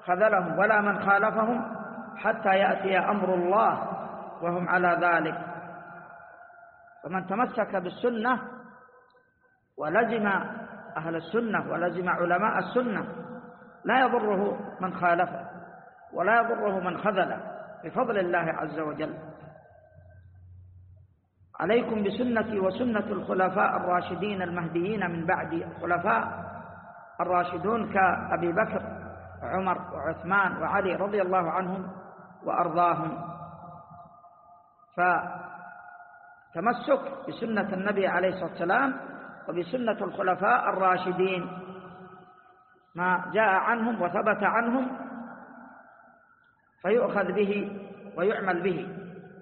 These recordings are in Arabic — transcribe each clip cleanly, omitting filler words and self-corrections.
خذلهم ولا من خالفهم حتى يأتي أمر الله وهم على ذلك. فمن تمسك بالسنة ولزم أهل السنة ولزم علماء السنة لا يضره من خالفه ولا يضره من خذله بفضل الله عز وجل. عليكم بسنتي وسنة الخلفاء الراشدين المهديين من بعدي. الخلفاء الراشدون كأبي بكر وعمر وعثمان وعلي رضي الله عنهم وأرضاهم. فتمسك بسنة النبي عليه الصلاة والسلام وبسنة الخلفاء الراشدين ما جاء عنهم وثبت عنهم فيؤخذ به ويعمل به.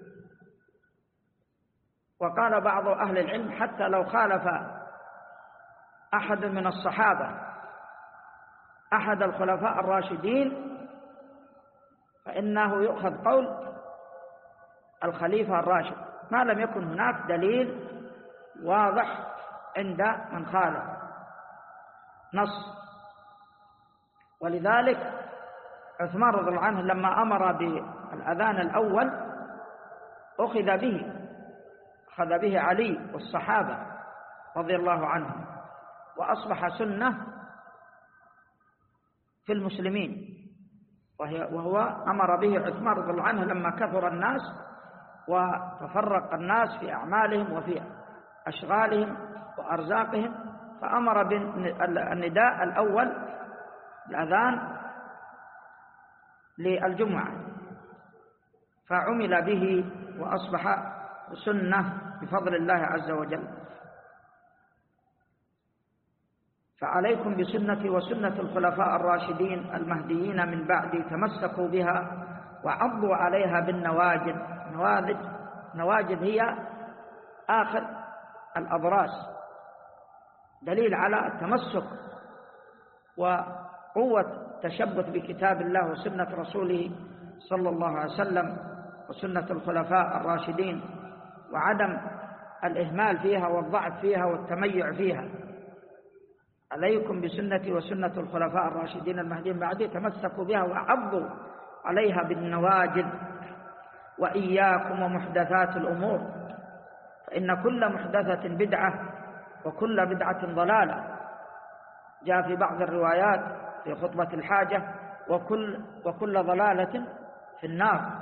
وقال بعض أهل العلم حتى لو خالف أحد من الصحابة أحد الخلفاء الراشدين فإنه يؤخذ قول الخليفة الراشد ما لم يكن هناك دليل واضح عند من خالف نص. ولذلك عثمان رضي الله عنه لما أمر بالأذان الأول أخذ به علي والصحابة رضي الله عنهم وأصبح سنة في المسلمين. وهو أمر به عثمان رضي الله عنه لما كثر الناس وتفرق الناس في أعمالهم وفي أشغالهم وأرزاقهم فأمر بالنداء الأول الأذان للجمعة فعمل به وأصبح سنة بفضل الله عز وجل. فعليكم بسنتي وسنة الخلفاء الراشدين المهديين من بعدي تمسكوا بها وعضوا عليها بالنواجذ. نواجذ هي آخر الأضراس دليل على التمسك وقوة التشبث بكتاب الله وسنة رسوله صلى الله عليه وسلم وسنة الخلفاء الراشدين وعدم الإهمال فيها والضعف فيها والتميع فيها. عليكم بسنتي وسنة الخلفاء الراشدين المهديين بعدي تمسكوا بها وعضوا عليها بالنواجذ. وإياكم ومحدثات الأمور فإن كل محدثة بدعة وكل بدعة ضلالة. جاء في بعض الروايات في خطبة الحاجة وكل ضلالة في النار.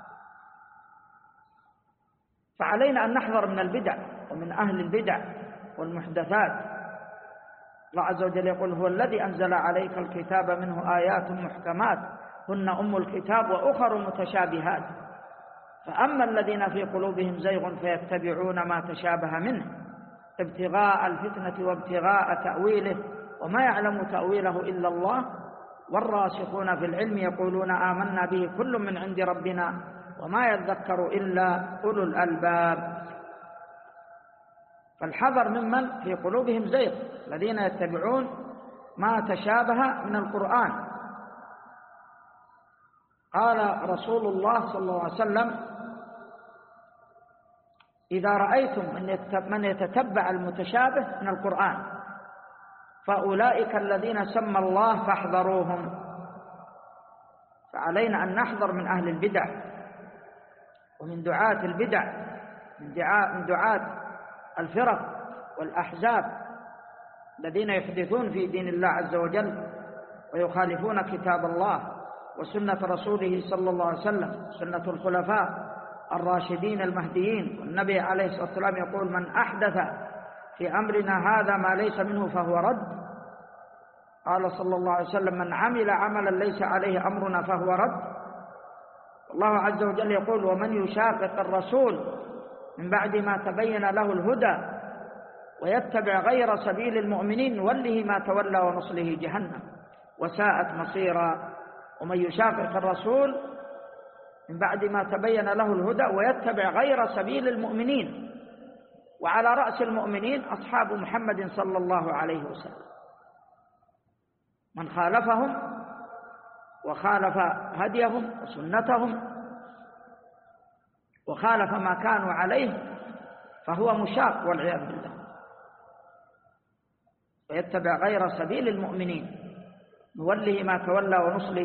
فعلينا أن نحذر من البدع ومن أهل البدع والمحدثات. الله عز وجل يقول هو الذي أنزل عليك الكتاب منه آيات محكمات هن أم الكتاب وأخر متشابهات فأما الذين في قلوبهم زيغ فيتبعون ما تشابه منه ابتغاء الفتنة وابتغاء تأويله وما يعلم تأويله إلا الله والراسخون في العلم يقولون آمنا به كل من عند ربنا وما يذكر إلا أولو الألباب. فالحذر ممن في قلوبهم زيغ الذين يتبعون ما تشابه من القرآن. قال رسول الله صلى الله عليه وسلم إذا رأيتم من يتتبع المتشابه من القرآن فأولئك الذين سمى الله فاحذروهم. فعلينا أن نحذر من أهل البدع ومن دعاة البدع من دعاة الفرق والأحزاب الذين يحدثون في دين الله عز وجل ويخالفون كتاب الله وسنة رسوله صلى الله عليه وسلم سنة الخلفاء الراشدين المهديين. والنبي عليه الصلاة والسلام يقول من أحدث في أمرنا هذا ما ليس منه فهو رد. قال صلى الله عليه وسلم من عمل عملا ليس عليه أمرنا فهو رد. الله عز وجل يقول ومن يشاقق الرسول من بعد ما تبين له الهدى ويتبع غير سبيل المؤمنين نوله ما تولى ونصله جهنم وساءت مصيرا. ومن يشاقق الرسول من بعد ما تبين له الهدى ويتبع غير سبيل المؤمنين وعلى رأس المؤمنين أصحاب محمد صلى الله عليه وسلم. من خالفهم وخالف هديهم وسنتهم وخالف ما كانوا عليه فهو مشاق والعياذ بالله ويتبع غير سبيل المؤمنين نوله ما تولى ونصله